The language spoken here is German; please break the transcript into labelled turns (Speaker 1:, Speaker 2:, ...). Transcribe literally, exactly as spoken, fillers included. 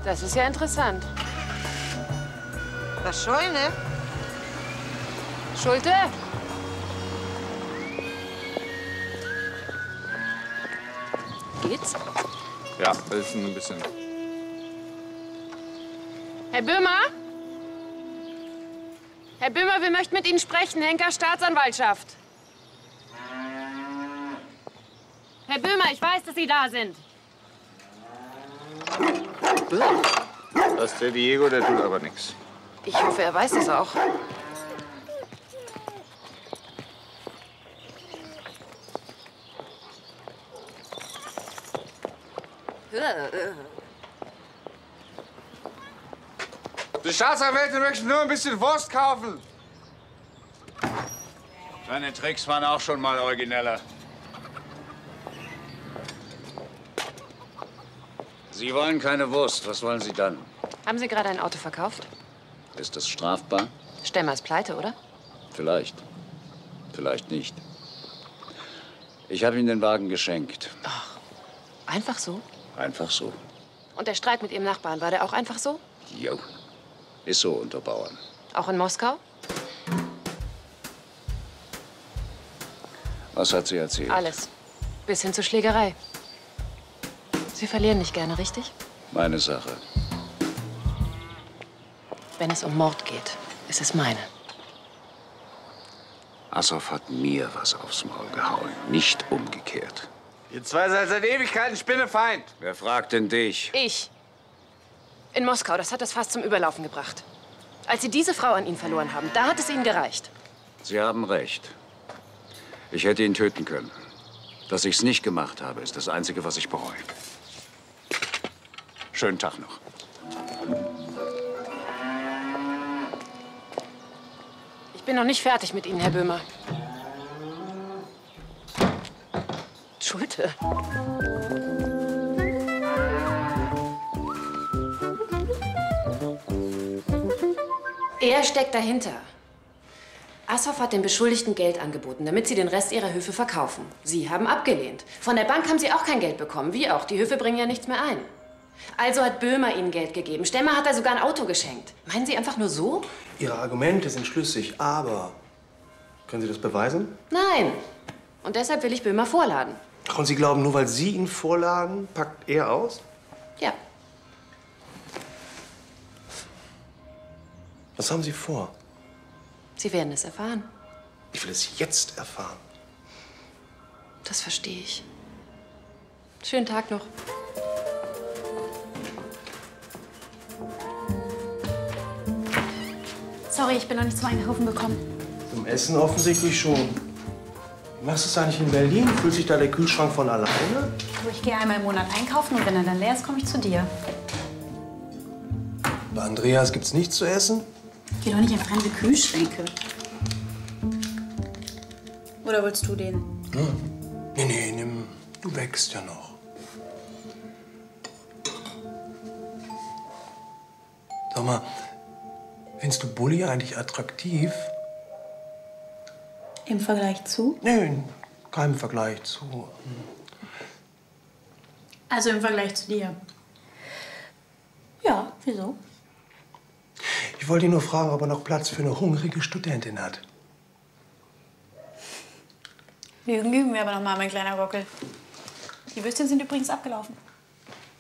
Speaker 1: Das ist ja interessant.
Speaker 2: Was Scheune?
Speaker 1: Schulte? Geht's?
Speaker 3: Ja, das ist ein bisschen.
Speaker 1: Herr Böhmer? Herr Böhmer, wir möchten mit Ihnen sprechen. Henker Staatsanwaltschaft. Herr Böhmer, ich weiß, dass Sie da sind.
Speaker 3: Das ist der Diego, der tut aber nichts.
Speaker 1: Ich hoffe, er weiß es auch.
Speaker 3: Die Staatsanwältin möchte nur ein bisschen Wurst kaufen. Seine Tricks waren auch schon mal origineller. Sie wollen keine Wurst. Was wollen Sie dann?
Speaker 1: Haben Sie gerade ein Auto verkauft?
Speaker 3: Ist das strafbar?
Speaker 1: Stemmer ist pleite, oder?
Speaker 3: Vielleicht. Vielleicht nicht. Ich habe Ihnen den Wagen geschenkt.
Speaker 1: Ach, einfach so?
Speaker 3: Einfach so.
Speaker 1: Und der Streit mit Ihrem Nachbarn, war der auch einfach so?
Speaker 3: Jo. Ist so unter Bauern.
Speaker 1: Auch in Moskau?
Speaker 3: Was hat sie erzählt?
Speaker 1: Alles. Bis hin zur Schlägerei. Sie verlieren nicht gerne, richtig?
Speaker 3: Meine Sache.
Speaker 1: Wenn es um Mord geht, ist es meine.
Speaker 3: Assoff hat mir was aufs Maul gehauen, nicht umgekehrt.
Speaker 4: Ihr zwei seid seit Ewigkeiten Spinnefeind.
Speaker 3: Wer fragt denn dich?
Speaker 1: Ich. In Moskau, das hat das fast zum Überlaufen gebracht. Als Sie diese Frau an ihn verloren haben, da hat es Ihnen gereicht.
Speaker 3: Sie haben recht. Ich hätte ihn töten können. Dass ich's nicht gemacht habe, ist das Einzige, was ich bereue. Schönen Tag noch.
Speaker 1: Ich bin noch nicht fertig mit Ihnen, Herr Böhmer. Schulte. Er steckt dahinter. Assoff hat den Beschuldigten Geld angeboten, damit sie den Rest ihrer Höfe verkaufen. Sie haben abgelehnt. Von der Bank haben sie auch kein Geld bekommen, wie auch. Die Höfe bringen ja nichts mehr ein. Also hat Böhmer ihnen Geld gegeben. Stemmer hat er sogar ein Auto geschenkt. Meinen Sie einfach nur so?
Speaker 5: Ihre Argumente sind schlüssig, aber können Sie das beweisen?
Speaker 1: Nein. Und deshalb will ich Böhmer vorladen.
Speaker 5: Ach, und Sie glauben, nur weil Sie ihn vorladen, packt er aus?
Speaker 1: Ja.
Speaker 5: Was haben Sie vor?
Speaker 1: Sie werden es erfahren.
Speaker 5: Ich will es jetzt erfahren.
Speaker 1: Das verstehe ich. Schönen Tag noch.
Speaker 6: Sorry, ich bin noch nicht zum Einkaufen gekommen.
Speaker 5: Zum Essen offensichtlich schon. Wie machst du es eigentlich in Berlin? Fühlt sich da der Kühlschrank von alleine?
Speaker 6: Ich gehe einmal im Monat einkaufen und wenn er dann leer ist, komme ich zu dir.
Speaker 5: Bei Andreas gibt's nichts zu essen?
Speaker 6: Geh doch nicht in fremde Kühlschränke. Oder willst du den?
Speaker 5: Hm. Nee, nee, nimm. Du wächst ja noch. Sag mal, findest du Bulli eigentlich attraktiv?
Speaker 6: Im Vergleich zu?
Speaker 5: Nee, kein Vergleich zu.
Speaker 6: Also im Vergleich zu dir? Ja, wieso?
Speaker 5: Ich wollte ihn nur fragen, ob er noch Platz für eine hungrige Studentin hat.
Speaker 6: Lügen üben wir aber noch mal, mein kleiner Gockel. Die Würstchen sind übrigens abgelaufen.